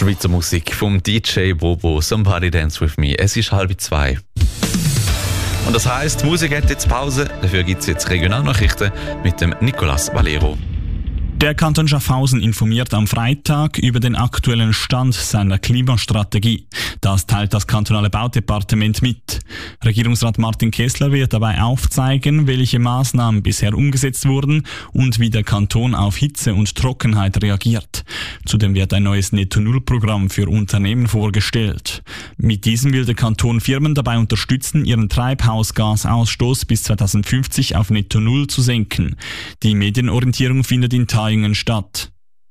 Schweizer Musik vom DJ Bobo, Somebody Dance With Me. Es ist 1:30. Und das heisst, die Musik hat jetzt Pause. Dafür gibt es jetzt Regionalnachrichten mit dem Nicolas Valero. Der Kanton Schaffhausen informiert am Freitag über den aktuellen Stand seiner Klimastrategie. Das teilt das kantonale Baudepartement mit. Regierungsrat Martin Kessler wird dabei aufzeigen, welche Maßnahmen bisher umgesetzt wurden und wie der Kanton auf Hitze und Trockenheit reagiert. Zudem wird ein neues Netto-Null-Programm für Unternehmen vorgestellt. Mit diesem will der Kanton Firmen dabei unterstützen, ihren Treibhausgasausstoß bis 2050 auf Netto-Null zu senken. Die Medienorientierung findet in Thaiungen statt.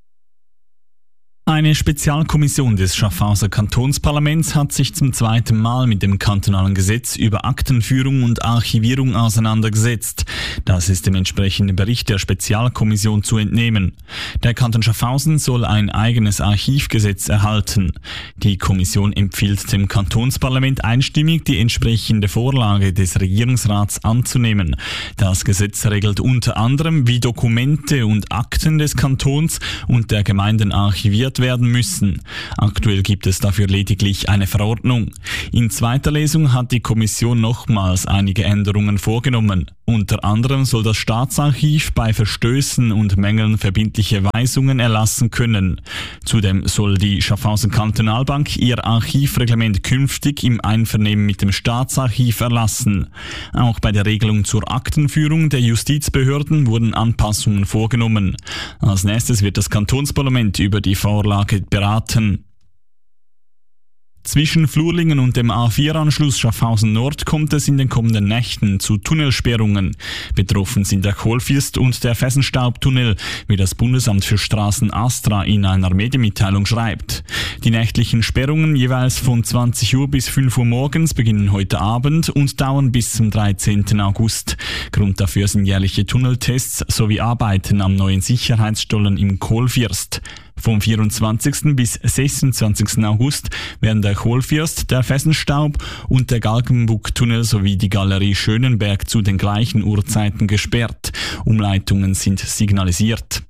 Eine Spezialkommission des Schaffhauser Kantonsparlaments hat sich zum zweiten Mal mit dem kantonalen Gesetz über Aktenführung und Archivierung auseinandergesetzt. Das ist dem entsprechenden Bericht der Spezialkommission zu entnehmen. Der Kanton Schaffhausen soll ein eigenes Archivgesetz erhalten. Die Kommission empfiehlt dem Kantonsparlament einstimmig, die entsprechende Vorlage des Regierungsrats anzunehmen. Das Gesetz regelt unter anderem, wie Dokumente und Akten des Kantons und der Gemeinden archiviert werden müssen. Aktuell gibt es dafür lediglich eine Verordnung. In zweiter Lesung hat die Kommission nochmals einige Änderungen vorgenommen. Unter anderem soll das Staatsarchiv bei Verstößen und Mängeln verbindliche Weisungen erlassen können. Zudem soll die Schaffhausen Kantonalbank ihr Archivreglement künftig im Einvernehmen mit dem Staatsarchiv erlassen. Auch bei der Regelung zur Aktenführung der Justizbehörden wurden Anpassungen vorgenommen. Als nächstes wird das Kantonsparlament über die Vorlage beraten. Zwischen Flurlingen und dem A4-Anschluss Schaffhausen Nord kommt es in den kommenden Nächten zu Tunnelsperrungen. Betroffen sind der Kohlfirst und der Fessenstaubtunnel, wie das Bundesamt für Straßen ASTRA in einer Medienmitteilung schreibt. Die nächtlichen Sperrungen jeweils von 20 Uhr bis 5 Uhr morgens beginnen heute Abend und dauern bis zum 13. August. Grund dafür sind jährliche Tunneltests sowie Arbeiten am neuen Sicherheitsstollen im Kohlfirst. Vom 24. bis 26. August werden der Kohlfirst, der Fessenstaub und der Galgenbuck-Tunnel sowie die Galerie Schönenberg zu den gleichen Uhrzeiten gesperrt. Umleitungen sind signalisiert.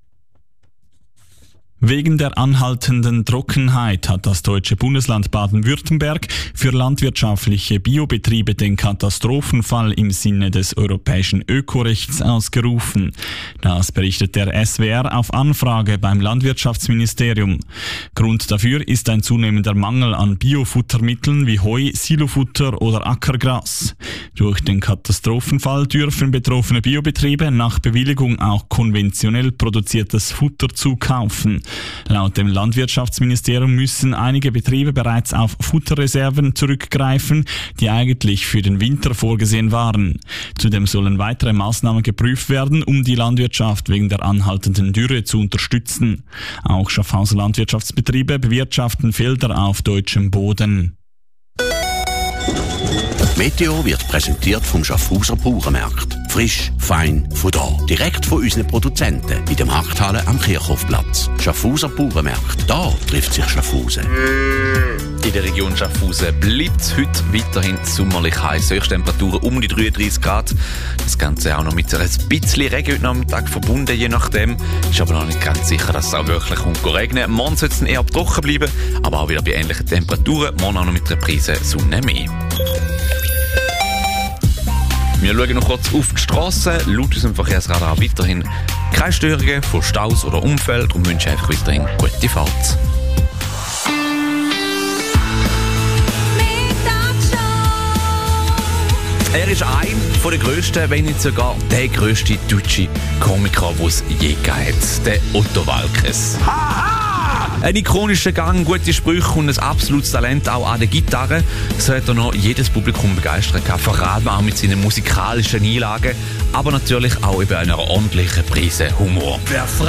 Wegen der anhaltenden Trockenheit hat das deutsche Bundesland Baden-Württemberg für landwirtschaftliche Biobetriebe den Katastrophenfall im Sinne des europäischen Ökorechts ausgerufen. Das berichtet der SWR auf Anfrage beim Landwirtschaftsministerium. Grund dafür ist ein zunehmender Mangel an Biofuttermitteln wie Heu, Silofutter oder Ackergras. Durch den Katastrophenfall dürfen betroffene Biobetriebe nach Bewilligung auch konventionell produziertes Futter zukaufen. Laut dem Landwirtschaftsministerium müssen einige Betriebe bereits auf Futterreserven zurückgreifen, die eigentlich für den Winter vorgesehen waren. Zudem sollen weitere Maßnahmen geprüft werden, um die Landwirtschaft wegen der anhaltenden Dürre zu unterstützen. Auch Schaffhauser Landwirtschaftsbetriebe bewirtschaften Felder auf deutschem Boden. Meteo wird präsentiert vom Schaffhauser Bauernmarkt. Frisch, fein, von da. Direkt von unseren Produzenten in der Markthalle am Kirchhofplatz. Schaffhauser Bauernmarkt. Da trifft sich Schaffhausen. In der Region Schaffhausen bleibt es heute weiterhin sommerlich heiß. Höchsttemperaturen um die 33 Grad. Das Ganze auch noch mit ein bisschen Regen heute Nachmittag verbunden, je nachdem. Ist aber noch nicht ganz sicher, dass es auch wirklich regnen. Morgen soll es eher trocken bleiben, aber auch wieder bei ähnlichen Temperaturen. Morgen auch noch mit einer Prise Sonne mehr. Wir schauen noch kurz auf die Strasse. Laut unserem Verkehrsradar weiterhin keine Störungen von Staus oder Umfeld und wünschen einfach weiterhin gute Fahrt. Er ist einer der grössten, wenn nicht sogar der grösste deutsche Komiker, den es je gegeben hat. Der Otto Waalkes. Ein ikonischer Gang, gute Sprüche und ein absolutes Talent auch an der Gitarre. So hat er noch jedes Publikum begeistert gehabt, vor allem auch mit seinen musikalischen Einlagen, aber natürlich auch über einer ordentlichen Prise Humor. Wer fragt,